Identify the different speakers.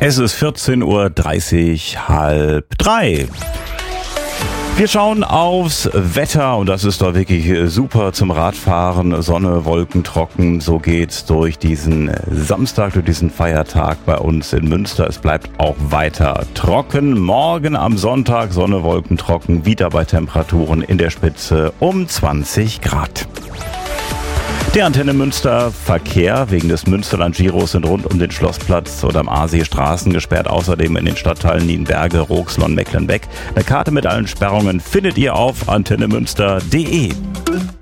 Speaker 1: Es ist 14:30 Uhr, halb drei. Wir schauen aufs Wetter und das ist doch wirklich super zum Radfahren. Sonne, Wolken, trocken. So geht's durch diesen Samstag, durch diesen Feiertag bei uns in Münster. Es bleibt auch weiter trocken. Morgen am Sonntag Sonne, Wolken, trocken. Wieder bei Temperaturen in der Spitze um 20 Grad. Der Antenne Münster Verkehr wegen des Münsterland-Giros sind rund um den Schlossplatz oder am Aasee Straßen gesperrt. Außerdem in den Stadtteilen Nienberge, Roxlon, Mecklenbeck. Eine Karte mit allen Sperrungen findet ihr auf antennemünster.de.